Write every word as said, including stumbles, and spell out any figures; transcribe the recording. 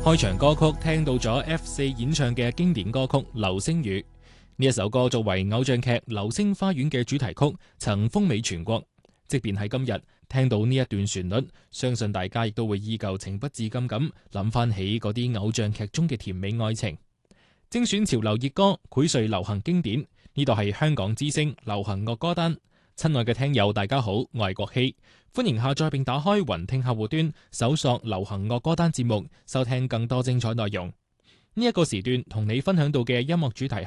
開場歌曲聽到咗 F 四演唱嘅經典歌曲《流星雨》。呢一首歌作為偶像劇《流星花園》嘅主題曲，曾風靡全國。即便喺今日聽到呢一段旋律，相信大家亦都會依舊情不自禁咁諗翻起嗰啲偶像劇中嘅甜美愛情。精選潮流熱歌，薈萃流行經典，呢度係香港之聲流行樂歌單。親愛嘅聽友大家好，我係國希，歡迎下載並打開雲聽客戶端，搜索流行樂歌單節目，收聽更多精彩內容。呢、這、一個時段同你分享到嘅音樂主題係